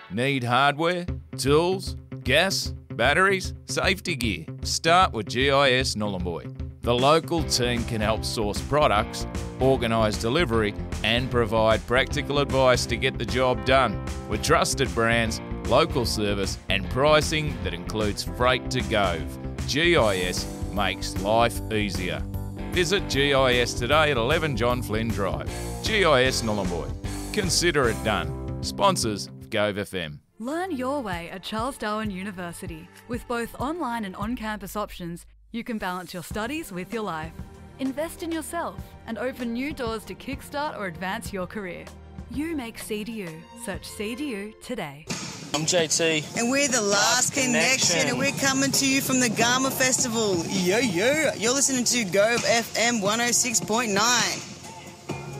Need hardware, tools, gas, batteries, safety gear? Start with GIS Nhulunbuy. The local team can help source products, organise delivery and provide practical advice to get the job done. With trusted brands, local service and pricing that includes freight to Gove, GIS makes life easier. Visit GIS today at 11 John Flynn Drive. GIS Nhulunbuy. Consider it done. Sponsors of Gove FM. Learn your way at Charles Darwin University. With both online and on-campus options, you can balance your studies with your life. Invest in yourself and open new doors to kickstart or advance your career. You make CDU. Search CDU today. I'm JT. And we're the Last Connection, and we're coming to you from the Garma Festival. Yo. You're listening to Gove FM 106.9.